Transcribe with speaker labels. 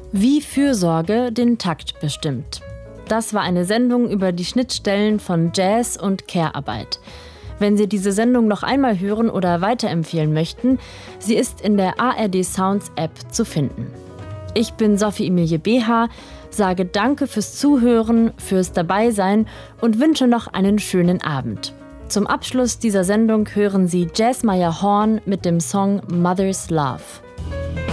Speaker 1: Wie Fürsorge den Takt bestimmt. Das war eine Sendung über die Schnittstellen von Jazz und Care-Arbeit. Wenn Sie diese Sendung noch einmal hören oder weiterempfehlen möchten, sie ist in der ARD Sounds App zu finden. Ich bin Sophie Emilie Beha, sage Danke fürs Zuhören, fürs Dabeisein und wünsche noch einen schönen Abend. Zum Abschluss dieser Sendung hören Sie Jazz Meyer Horn mit dem Song Mother's Love.